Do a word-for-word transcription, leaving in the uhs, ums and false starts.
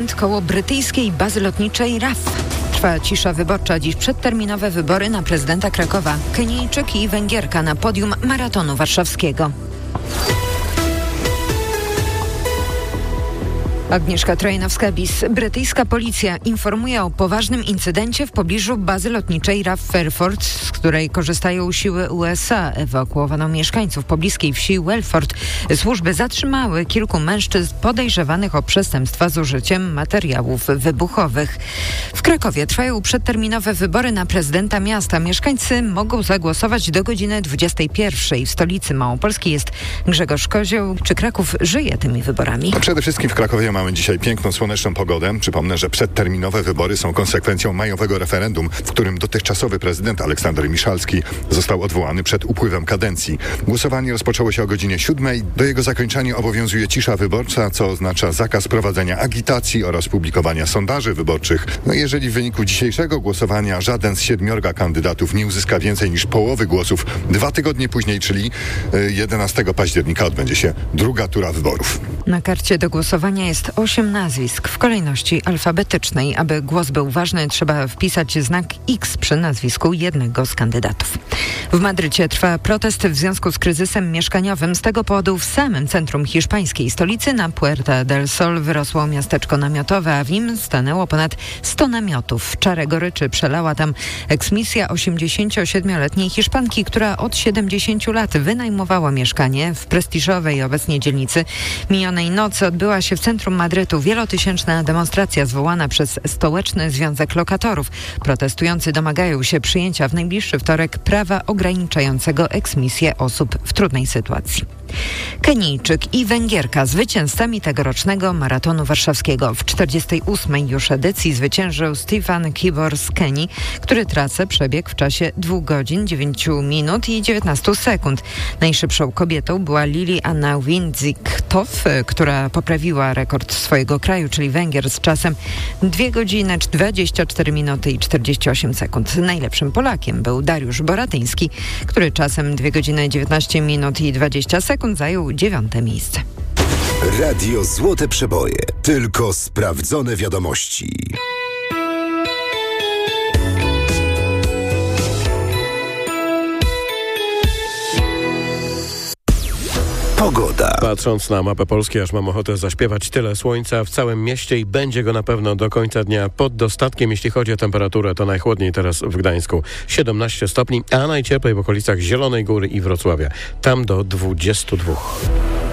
moment koło brytyjskiej bazy lotniczej R A F. Trwa cisza wyborcza. Dziś przedterminowe wybory na prezydenta Krakowa. Kenijczyk i Węgierka na podium maratonu warszawskiego. Agnieszka Trojanowska-Bis. Brytyjska policja informuje o poważnym incydencie w pobliżu bazy lotniczej R A F Fairford, z której korzystają siły U S A. Ewakuowano mieszkańców pobliskiej wsi Welford. Służby zatrzymały kilku mężczyzn podejrzewanych o przestępstwa z użyciem materiałów wybuchowych. W Krakowie trwają przedterminowe wybory na prezydenta miasta. Mieszkańcy mogą zagłosować do godziny dwudziestej pierwszej. W stolicy małopolskiej jest Grzegorz Kozioł. Czy Kraków żyje tymi wyborami? No przede wszystkim w Krakowie mamy dzisiaj piękną, słoneczną pogodę. Przypomnę, że przedterminowe wybory są konsekwencją majowego referendum, w którym dotychczasowy prezydent Aleksander Miszalski został odwołany przed upływem kadencji. Głosowanie rozpoczęło się o godzinie siódmej. Do jego zakończenia obowiązuje cisza wyborcza, co oznacza zakaz prowadzenia agitacji oraz publikowania sondaży wyborczych. No jeżeli w wyniku dzisiejszego głosowania żaden z siedmiorga kandydatów nie uzyska więcej niż połowy głosów, dwa tygodnie później, czyli jedenastego października, odbędzie się druga tura wyborów. Na karcie do głosowania jest osiem nazwisk w kolejności alfabetycznej. Aby głos był ważny, trzeba wpisać znak X przy nazwisku jednego z kandydatów. W Madrycie trwa protest w związku z kryzysem mieszkaniowym. Z tego powodu w samym centrum hiszpańskiej stolicy na Puerta del Sol wyrosło miasteczko namiotowe, a w nim stanęło ponad sto namiotów. Czarę goryczy przelała tam eksmisja osiemdziesięciosiedmioletniej Hiszpanki, która od siedemdziesięciu lat wynajmowała mieszkanie w prestiżowej obecnie dzielnicy. Minionej nocy odbyła się w centrum Madrytu wielotysięczna demonstracja zwołana przez Stołeczny Związek Lokatorów. Protestujący domagają się przyjęcia w najbliższy wtorek prawa ograniczającego eksmisję osób w trudnej sytuacji. Kenijczyk i Węgierka zwycięzcami tegorocznego maratonu warszawskiego. W czterdziestej ósmej już edycji zwyciężył Stefan Kibor z Kenii, który trasę przebiegł w czasie dwóch godzin, dziewięciu minut i dziewiętnastu sekund. Najszybszą kobietą była Lili Anna Windzik-Toff, która poprawiła rekord swojego kraju, czyli Węgier, z czasem dwie godziny, dwadzieścia cztery minuty i czterdzieści osiem sekund. Najlepszym Polakiem był Dariusz Boratyński, który czasem dwie godziny, dziewiętnaście minut i dwadzieścia sekund zajął dziewiąte miejsce. Radio Złote Przeboje. Tylko sprawdzone wiadomości. Pogoda. Patrząc na mapę Polski, aż mam ochotę zaśpiewać. Tyle słońca w całym mieście i będzie go na pewno do końca dnia pod dostatkiem. Jeśli chodzi o temperaturę, to najchłodniej teraz w Gdańsku siedemnaście stopni, a najcieplej w okolicach Zielonej Góry i Wrocławia. Tam do dwudziestu dwóch.